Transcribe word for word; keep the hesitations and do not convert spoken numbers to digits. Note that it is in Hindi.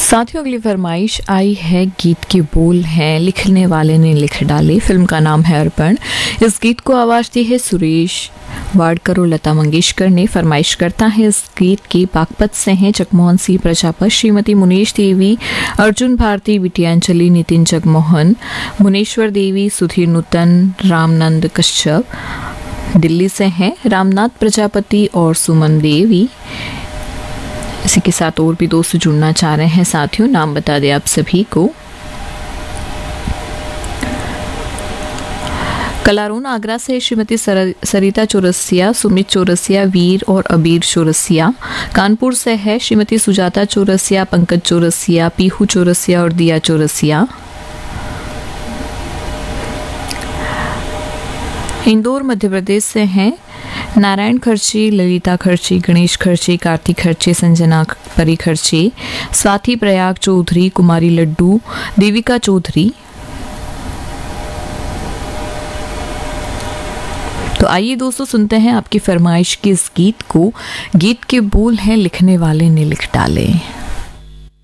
साथियों, अगली फरमाइश आई है। गीत के बोल हैं, लिखने वाले ने लिख डाले। फिल्म का नाम है अर्पण। इस गीत को आवाज दी है सुरेश वाडकर और लता मंगेशकर ने। फरमाइश करता है इस गीत की बागपत से हैं जगमोहन सिंह प्रजापत, श्रीमती मुनीश देवी, अर्जुन भारती, विटियांजलि, नितिन जगमोहन, मुनेश्वर देवी, सुधीर नूतन, रामनंद कश्यप। दिल्ली से हैं रामनाथ प्रजापति और सुमन देवी। इसी के साथ और भी दोस्त जुड़ना चाह रहे हैं। साथियों, नाम बता दें आप सभी को। कलारोन आगरा से श्रीमती सरिता चौरसिया, सुमित चौरसिया, वीर और अबीर चौरसिया। कानपुर से है श्रीमती सुजाता चौरसिया, पंकज चौरसिया, पीहू चौरसिया और दिया चौरसिया। इंदौर मध्य प्रदेश से हैं नारायण खर्ची, ललिता खर्ची, गणेश खर्ची, कार्तिक खर्ची, संजना परी खर्ची। स्वाति प्रयाग चौधरी, कुमारी लड्डू, देविका चौधरी। तो आइए दोस्तों, सुनते हैं आपकी फरमाइश के इस गीत को। गीत के बोल हैं, लिखने वाले ने लिख डाले।